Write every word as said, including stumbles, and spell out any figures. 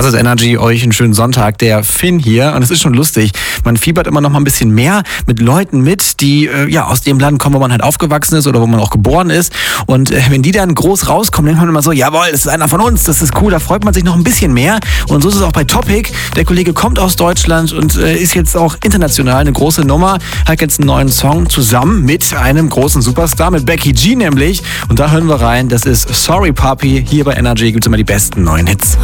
Das ist Energy, euch einen schönen Sonntag. Der Finn hier und es ist schon lustig. Man fiebert immer noch mal ein bisschen mehr mit Leuten mit, die äh, ja aus dem Land kommen, wo man halt aufgewachsen ist oder wo man auch geboren ist. Und äh, wenn die dann groß rauskommen, denkt man immer so, jawohl, das ist einer von uns, das ist cool, da freut man sich noch ein bisschen mehr. Und so ist es auch bei Topic. Der Kollege kommt aus Deutschland und äh, ist jetzt auch international eine große Nummer. Hat jetzt einen neuen Song zusammen mit einem großen Superstar, mit Becky G nämlich. Und da hören wir rein, das ist Sorry Papi. Hier bei Energy gibt es immer die besten neuen Hits.